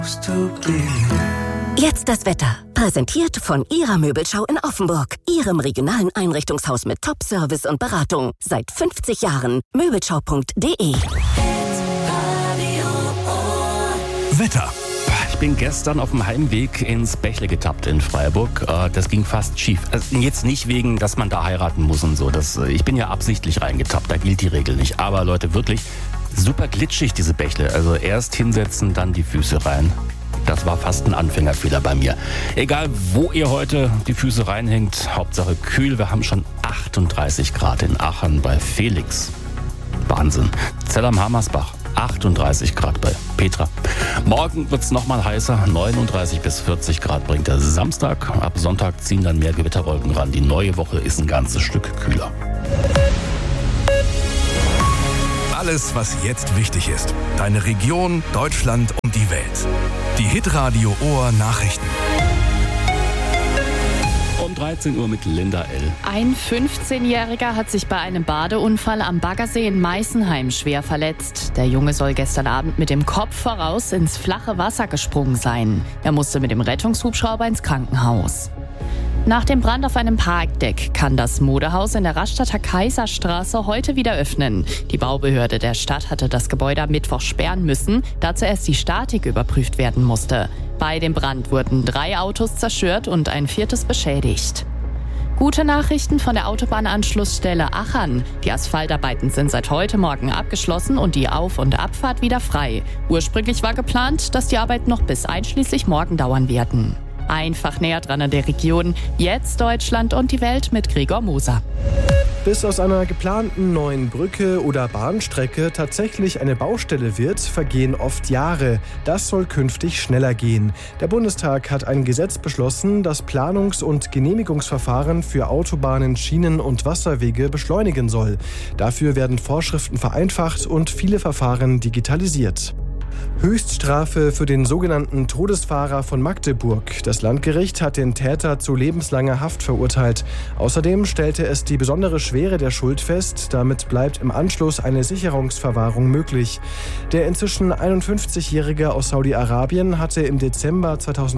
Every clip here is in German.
Jetzt das Wetter. Präsentiert von Ihrer Möbelschau in Offenburg. Ihrem regionalen Einrichtungshaus mit Top-Service und Beratung. Seit 50 Jahren. Möbelschau.de. Wetter. Ich bin gestern auf dem Heimweg ins Bächle getappt in Freiburg. Das ging fast schief. Also jetzt nicht wegen, dass man da heiraten muss und so. Ich bin ja absichtlich reingetappt, da gilt die Regel nicht. Aber Leute, wirklich super glitschig diese Bächle. Also erst hinsetzen, dann die Füße rein. Das war fast ein Anfängerfehler bei mir. Egal, wo ihr heute die Füße reinhängt, Hauptsache kühl. Wir haben schon 38 Grad in Aachen bei Felix. Wahnsinn. Zell am Hammersbach, 38 Grad bei Petra. Morgen wird es nochmal heißer, 39 bis 40 Grad bringt der Samstag. Ab Sonntag ziehen dann mehr Gewitterwolken ran. Die neue Woche ist ein ganzes Stück kühler. Alles, was jetzt wichtig ist. Deine Region, Deutschland und die Welt. Die Hitradio Ohr Nachrichten. Um 13 Uhr mit Linda L. Ein 15-Jähriger hat sich bei einem Badeunfall am Baggersee in Meißenheim schwer verletzt. Der Junge soll gestern Abend mit dem Kopf voraus ins flache Wasser gesprungen sein. Er musste mit dem Rettungshubschrauber ins Krankenhaus. Nach dem Brand auf einem Parkdeck kann das Modehaus in der Rastadter Kaiserstraße heute wieder öffnen. Die Baubehörde der Stadt hatte das Gebäude am Mittwoch sperren müssen, da zuerst die Statik überprüft werden musste. Bei dem Brand wurden 3 Autos zerstört und ein 4. beschädigt. Gute Nachrichten von der Autobahnanschlussstelle Achern. Die Asphaltarbeiten sind seit heute Morgen abgeschlossen und die Auf- und Abfahrt wieder frei. Ursprünglich war geplant, dass die Arbeiten noch bis einschließlich morgen dauern werden. Einfach näher dran an der Region. Jetzt Deutschland und die Welt mit Gregor Moser. Bis aus einer geplanten neuen Brücke oder Bahnstrecke tatsächlich eine Baustelle wird, vergehen oft Jahre. Das soll künftig schneller gehen. Der Bundestag hat ein Gesetz beschlossen, das Planungs- und Genehmigungsverfahren für Autobahnen, Schienen und Wasserwege beschleunigen soll. Dafür werden Vorschriften vereinfacht und viele Verfahren digitalisiert. Höchststrafe für den sogenannten Todesfahrer von Magdeburg. Das Landgericht hat den Täter zu lebenslanger Haft verurteilt. Außerdem stellte es die besondere Schwere der Schuld fest. Damit bleibt im Anschluss eine Sicherungsverwahrung möglich. Der inzwischen 51-Jährige aus Saudi-Arabien hatte im Dezember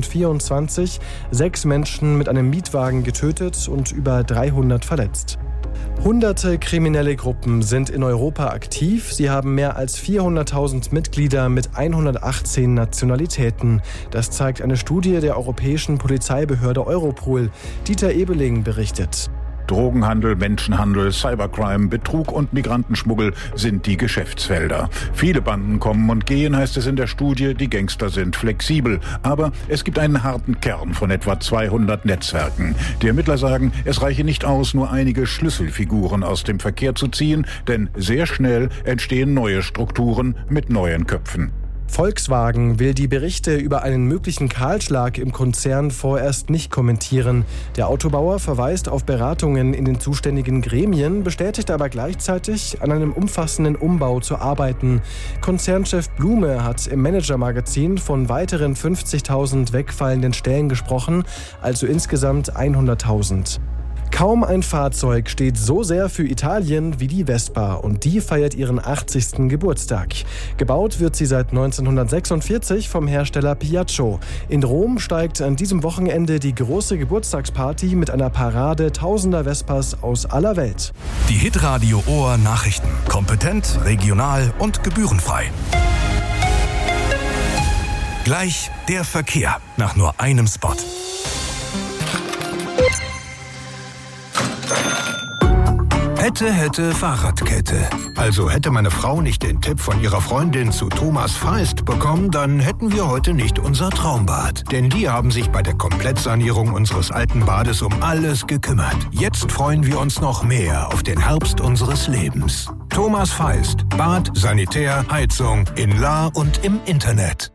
2024 6 Menschen mit einem Mietwagen getötet und über 300 verletzt. Hunderte kriminelle Gruppen sind in Europa aktiv. Sie haben mehr als 400.000 Mitglieder mit 118 Nationalitäten. Das zeigt eine Studie der europäischen Polizeibehörde Europol. Dieter Ebeling berichtet. Drogenhandel, Menschenhandel, Cybercrime, Betrug und Migrantenschmuggel sind die Geschäftsfelder. Viele Banden kommen und gehen, heißt es in der Studie. Die Gangster sind flexibel. Aber es gibt einen harten Kern von etwa 200 Netzwerken. Die Ermittler sagen, es reiche nicht aus, nur einige Schlüsselfiguren aus dem Verkehr zu ziehen, denn sehr schnell entstehen neue Strukturen mit neuen Köpfen. Volkswagen will die Berichte über einen möglichen Kahlschlag im Konzern vorerst nicht kommentieren. Der Autobauer verweist auf Beratungen in den zuständigen Gremien, bestätigt aber gleichzeitig, an einem umfassenden Umbau zu arbeiten. Konzernchef Blume hat im Manager-Magazin von weiteren 50.000 wegfallenden Stellen gesprochen, also insgesamt 100.000. Kaum ein Fahrzeug steht so sehr für Italien wie die Vespa und die feiert ihren 80. Geburtstag. Gebaut wird sie seit 1946 vom Hersteller Piaggio. In Rom steigt an diesem Wochenende die große Geburtstagsparty mit einer Parade tausender Vespas aus aller Welt. Die Hitradio Ohr Nachrichten. Kompetent, regional und gebührenfrei. Gleich der Verkehr nach nur einem Spot. Hätte Fahrradkette. Also hätte meine Frau nicht den Tipp von ihrer Freundin zu Thomas Feist bekommen, dann hätten wir heute nicht unser Traumbad. Denn die haben sich bei der Komplettsanierung unseres alten Bades um alles gekümmert. Jetzt freuen wir uns noch mehr auf den Herbst unseres Lebens. Thomas Feist. Bad, Sanitär, Heizung in La und im Internet.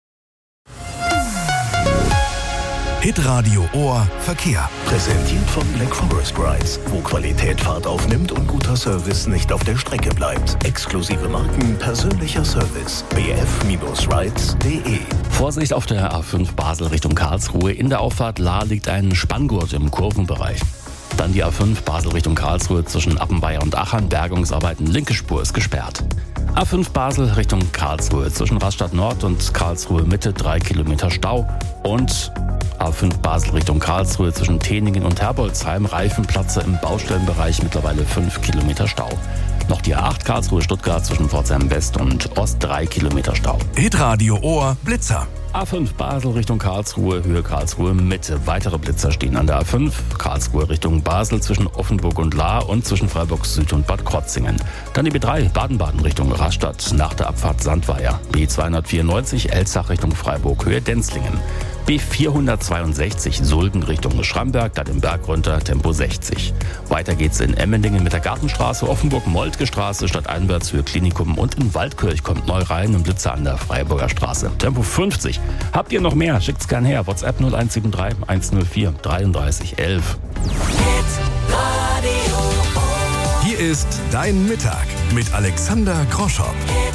Hitradio Ohr Verkehr. Präsentiert von Black Forest Rides, wo Qualität Fahrt aufnimmt und guter Service nicht auf der Strecke bleibt. Exklusive Marken, persönlicher Service. bf-rides.de. Vorsicht auf der A5 Basel Richtung Karlsruhe. In der Auffahrt Lahr liegt ein Spanngurt im Kurvenbereich. Dann die A5 Basel Richtung Karlsruhe zwischen Appenweier und Achern. Bergungsarbeiten, linke Spur ist gesperrt. A5 Basel Richtung Karlsruhe. Zwischen Rastatt Nord und Karlsruhe Mitte 3 Kilometer Stau. Und A5 Basel Richtung Karlsruhe zwischen Teningen und Herbolzheim. Reifenplatze im Baustellenbereich, mittlerweile 5 Kilometer Stau. Noch die A8 Karlsruhe-Stuttgart zwischen Pforzheim West und Ost 3 Kilometer Stau. Hitradio Ohr Blitzer. A5 Basel Richtung Karlsruhe, Höhe Karlsruhe Mitte. Weitere Blitzer stehen an der A5 Karlsruhe Richtung Basel zwischen Offenburg und Lahr und zwischen Freiburg Süd und Bad Krotzingen. Dann die B3 Baden-Baden Richtung Rastatt nach der Abfahrt Sandweier. B294 Elzach Richtung Freiburg, Höhe Denzlingen. B462 Sulden Richtung Schramberg, da den Berg runter, Tempo 60. Weiter geht's in Emmendingen mit der Gartenstraße, Offenburg-Moltke Straße, stadteinwärts Höhe Klinikum und in Waldkirch kommt neu rein und Blitzer an der Freiburger Straße. Tempo 50. Habt ihr noch mehr? Schickt's gern her. WhatsApp 0173 104 33 11. Hier ist Dein Mittag mit Alexander Groschow.